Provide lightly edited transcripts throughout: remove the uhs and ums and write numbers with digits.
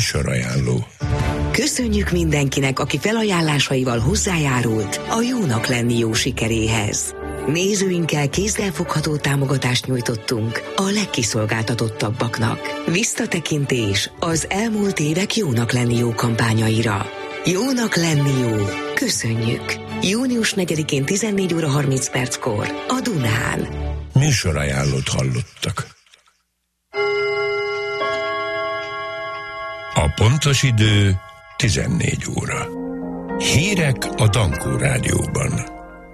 Műsorajánló. Köszönjük mindenkinek, aki felajánlásaival hozzájárult a Jónak lenni jó sikeréhez. Nézőinkkel kézzelfogható támogatást nyújtottunk a legkiszolgáltatottabbaknak. Visszatekintés az elmúlt évek Jónak lenni jó kampányaira. Jónak lenni jó. Köszönjük! Június 4-én 14 óra 30 perckor a Dunán. Műsorajánlót hallottak. A pontos idő 14 óra. Hírek a Dankó Rádióban.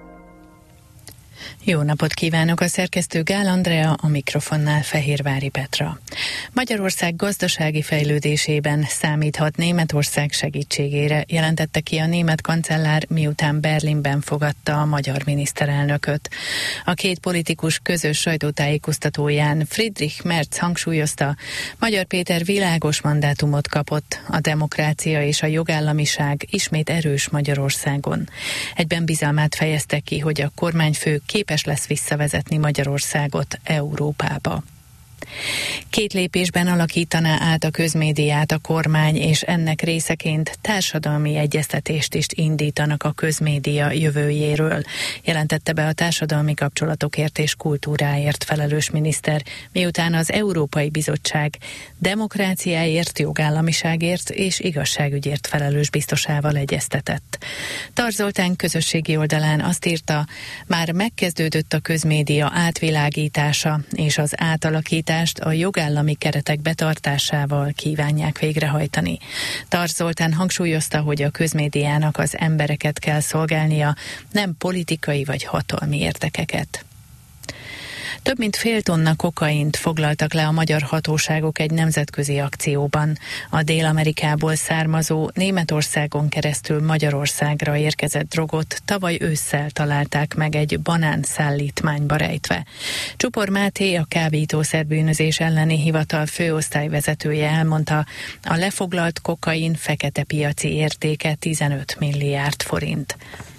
Jó napot kívánok, a szerkesztő Gál Andrea, a mikrofonnál Fehérvári Petra. Magyarország gazdasági fejlődésében számíthat Németország segítségére, jelentette ki a német kancellár, miután Berlinben fogadta a magyar miniszterelnököt. A két politikus közös sajtótájékoztatóján Friedrich Merz hangsúlyozta, Magyar Péter világos mandátumot kapott, a demokrácia és a jogállamiság ismét erős Magyarországon. Egyben bizalmát fejezte ki, hogy a kormányfő képes lesz visszavezetni Magyarországot Európába. 2 lépésben alakítaná át a közmédiát a kormány, és ennek részeként társadalmi egyeztetést is indítanak a közmédia jövőjéről, jelentette be a társadalmi kapcsolatokért és kultúráért felelős miniszter, miután az Európai Bizottság demokráciáért, jogállamiságért és igazságügyért felelős biztosával egyeztetett. Tarts Zoltán közösségi oldalán azt írta, már megkezdődött a közmédia átvilágítása, és az átalakítás a jogállami keretek betartásával kívánják végrehajtani. Tarts Zoltán hangsúlyozta, hogy a közmédiának az embereket kell szolgálnia, nem politikai vagy hatalmi érdekeket. Több mint fél tonna kokaint foglaltak le a magyar hatóságok egy nemzetközi akcióban. A Dél-Amerikából származó, Németországon keresztül Magyarországra érkezett drogot tavaly ősszel találták meg egy banánszállítmányba rejtve. Csupor Máté, a kábítószerbűnözés elleni hivatal főosztályvezetője elmondta, a lefoglalt kokain fekete piaci értéke 15 milliárd forint.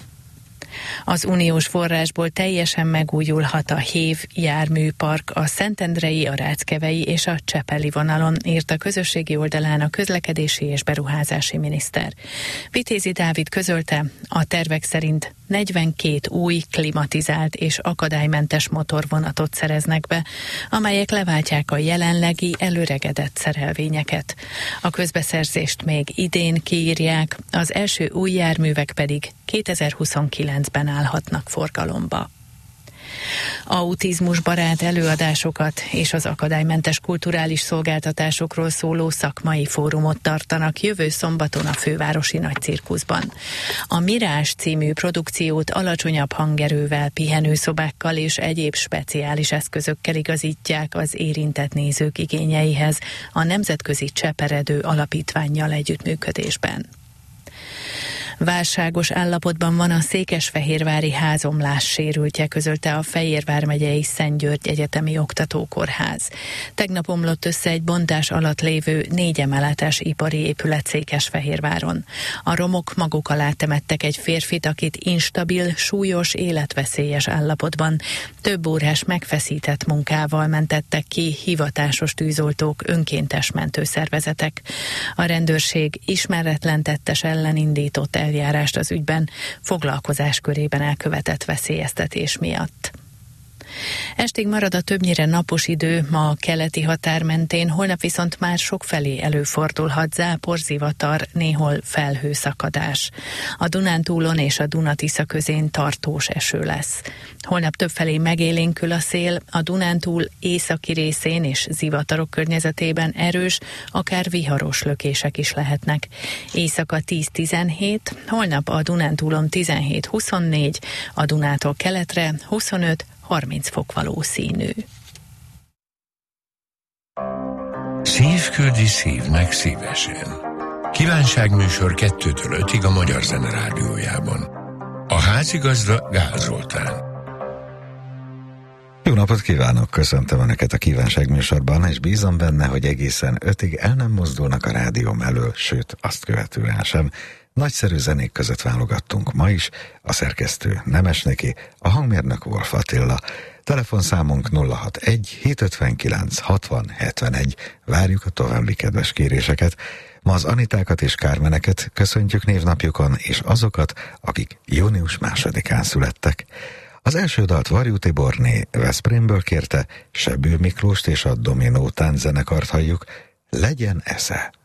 Az uniós forrásból teljesen megújulhat a Hév járműpark a Szentendrei, a Ráckevei és a Csepeli vonalon, írt a közösségi oldalán a közlekedési és beruházási miniszter. Vitézi Dávid közölte, a tervek szerint 42 új, klimatizált és akadálymentes motorvonatot szereznek be, amelyek leváltják a jelenlegi előregedett szerelvényeket. A közbeszerzést még idén kiírják, az első új járművek pedig 2029-ben állhatnak forgalomba. Autizmusbarát előadásokat és az akadálymentes kulturális szolgáltatásokról szóló szakmai fórumot tartanak jövő szombaton a fővárosi nagycirkuszban. A Mirás című produkciót alacsonyabb hangerővel, pihenőszobákkal és egyéb speciális eszközökkel igazítják az érintett nézők igényeihez a Nemzetközi Cseperedő Alapítvánnyal együttműködésben. Válságos állapotban van a székesfehérvári házomlás sérültje, közölte a Fejér vármegyei Szent György Egyetemi Oktatókórház. Tegnap omlott össze egy bontás alatt lévő 4 emeletes ipari épület Székesfehérváron. A romok maguk alá temettek egy férfit, akit instabil, súlyos, életveszélyes állapotban több órás megfeszített munkával mentettek ki hivatásos tűzoltók, önkéntes mentőszervezetek. A rendőrség ismeretlen tettes ellen indított eljárást az ügyben foglalkozás körében elkövetett veszélyeztetés miatt. Estig marad a többnyire napos idő, ma a keleti határ mentén, holnap viszont már sokfelé előfordulhat zápor, zivatar, néhol felhőszakadás. A Dunántúlon és a Duna-Tisza közén tartós eső lesz. Holnap többfelé megélénkül a szél, a Dunántúl északi részén és zivatarok környezetében erős, akár viharos lökések is lehetnek. Éjszaka 10-17, holnap a Dunántúlon 17-24, a Dunától keletre 25-30 fok valószínű. Szívküldi szívnek szívesen. Kívánságműsor 2-től 5-ig a Magyar Zene Rádiójában. A házigazda Gál Zoltán. Jó napot kívánok, köszöntöm Önöket a Kívánság műsorban, és bízom benne, hogy egészen 5-ig el nem mozdulnak a rádióm elől, sőt, azt követően sem. Nagyszerű zenék között válogattunk ma is, a szerkesztő Nemes Niki, a hangmérnök Wolf Attila. Telefonszámunk 061 759 60 71. Várjuk a további kedves kéréseket. Ma az Anitákat és Kármeneket köszöntjük névnapjukon, és azokat, akik június 2-án születtek. Az első dalt Varjú Tiborné Veszprémből kérte, Sebő Miklóst és a Dominó tánczenekart halljuk, Legyen esze.